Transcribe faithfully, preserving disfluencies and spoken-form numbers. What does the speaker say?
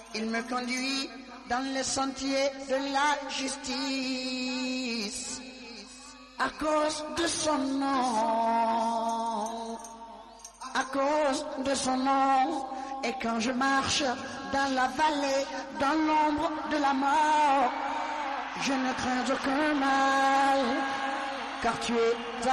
Il me conduit dans les sentiers de la justice à cause de son nom, à cause de son nom. Et quand je marche dans la vallée, dans l'ombre de la mort, je ne crains aucun mal, car tu es